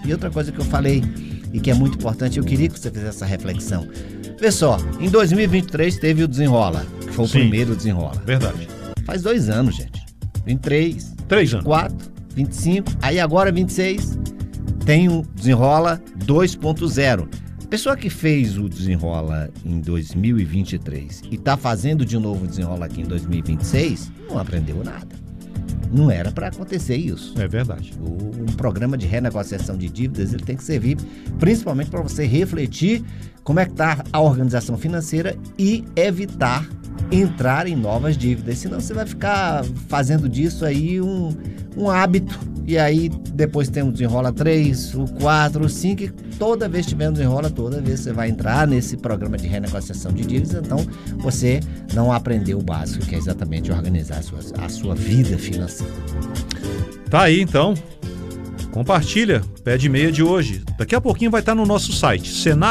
E outra coisa que eu falei e que é muito importante, eu queria que você fizesse essa reflexão. Vê só, em 2023 teve o Desenrola, que foi o primeiro Desenrola. Verdade. Faz 2 anos, gente. 23, 3 anos. 4, 25, aí agora 26, tem o Desenrola 2.0. A pessoa que fez o Desenrola em 2023 e está fazendo de novo o Desenrola aqui em 2026, não aprendeu nada. Não era para acontecer isso. É verdade. Um programa de renegociação de dívidas, ele tem que servir principalmente para você refletir como é que está a organização financeira e evitar entrar em novas dívidas. Senão você vai ficar fazendo disso aí um hábito. E aí depois tem o Desenrola 3, o 4, o 5, e toda vez que tiver um Desenrola, toda vez você vai entrar nesse programa de renegociação de dívidas, então você não aprendeu o básico, que é exatamente organizar a sua vida financeira. Tá aí então. Compartilha, Pé de Meia de hoje. Daqui a pouquinho vai estar no nosso site,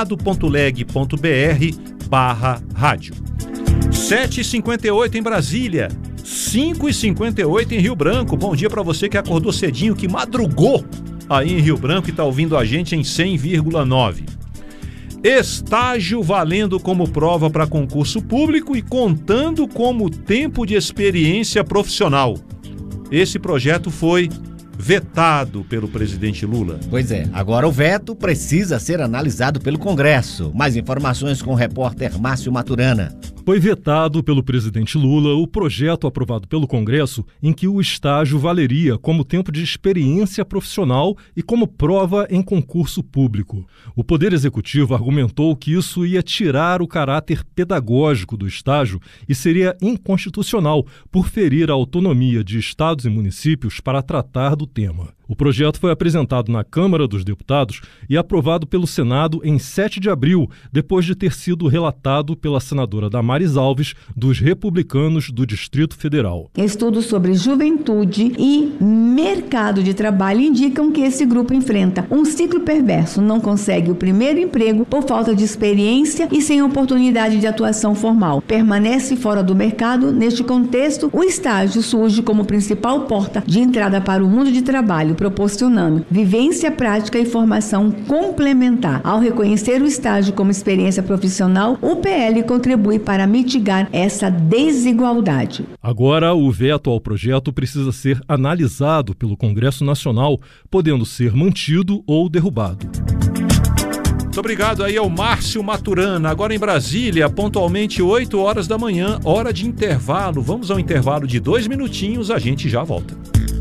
senado.leg.br/rádio. 7h58 em Brasília, 5h58 em Rio Branco. Bom dia para você que acordou cedinho, que madrugou aí em Rio Branco e está ouvindo a gente em 100,9. Estágio valendo como prova para concurso público e contando como tempo de experiência profissional. Esse projeto foi vetado pelo presidente Lula. Pois é, agora o veto precisa ser analisado pelo Congresso. Mais informações com o repórter Márcio Maturana. Foi vetado pelo presidente Lula o projeto aprovado pelo Congresso em que o estágio valeria como tempo de experiência profissional e como prova em concurso público. O Poder Executivo argumentou que isso ia tirar o caráter pedagógico do estágio e seria inconstitucional por ferir a autonomia de estados e municípios para tratar do tema. O projeto foi apresentado na Câmara dos Deputados e aprovado pelo Senado em 7 de abril, depois de ter sido relatado pela senadora Damares Alves, dos Republicanos do Distrito Federal. Estudos sobre juventude e mercado de trabalho indicam que esse grupo enfrenta um ciclo perverso, não consegue o primeiro emprego por falta de experiência e sem oportunidade de atuação formal. Permanece fora do mercado. Neste contexto, o estágio surge como principal porta de entrada para o mundo de trabalho, proporcionando vivência prática e formação complementar. Ao reconhecer o estágio como experiência profissional, o PL contribui para mitigar essa desigualdade. Agora, o veto ao projeto precisa ser analisado pelo Congresso Nacional, podendo ser mantido ou derrubado. Muito obrigado aí ao Márcio Maturana. Agora em Brasília, pontualmente 8 horas da manhã, hora de intervalo. Vamos ao intervalo de 2 minutinhos, a gente já volta.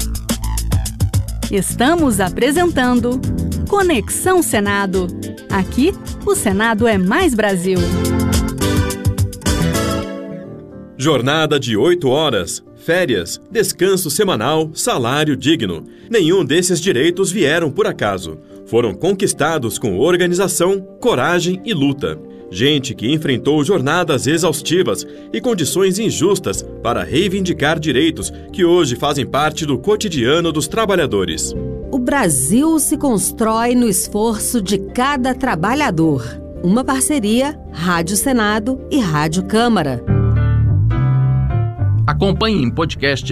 Estamos apresentando Conexão Senado. Aqui, o Senado é mais Brasil. Jornada de 8 horas, férias, descanso semanal, salário digno. Nenhum desses direitos vieram por acaso. Foram conquistados com organização, coragem e luta. Gente que enfrentou jornadas exaustivas e condições injustas para reivindicar direitos que hoje fazem parte do cotidiano dos trabalhadores. O Brasil se constrói no esforço de cada trabalhador. Uma parceria Rádio Senado e Rádio Câmara. Acompanhe em podcast